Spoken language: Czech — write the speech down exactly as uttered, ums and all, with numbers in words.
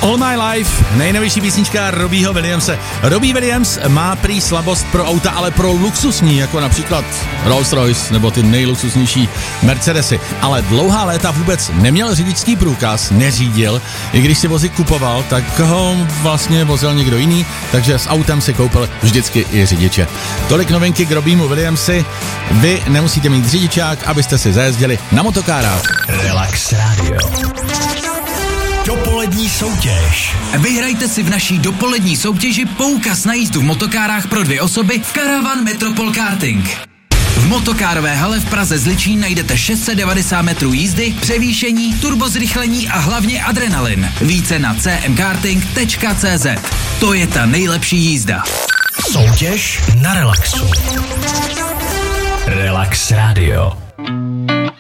All My Life, nejnovější písnička Robbieho Williamse. Robbie Williams má prý slabost pro auta, ale pro luxusní, jako například Rolls-Royce nebo ty nejluxusnější Mercedesy. Ale dlouhá léta vůbec neměl řidičský průkaz, neřídil. I když si vozík kupoval, tak ho vlastně vozil někdo jiný, takže s autem si koupil vždycky i řidiče. Tolik novinky k Robbiemu Williamsi. Vy nemusíte mít řidičák, abyste si zajezdili na motokárách. Relax Radio. Dopolední soutěž. Vyhrajte si v naší dopolední soutěži poukaz na jízdu v motokárách pro dvě osoby v Caravan Metropol Karting. V motokárové hale v Praze Zličín najdete šest set devadesát metrů jízdy, převýšení, turbozrychlení a hlavně adrenalin. Více na c m karting tečka c z. To je ta nejlepší jízda. Soutěž na relaxu. Relax Radio.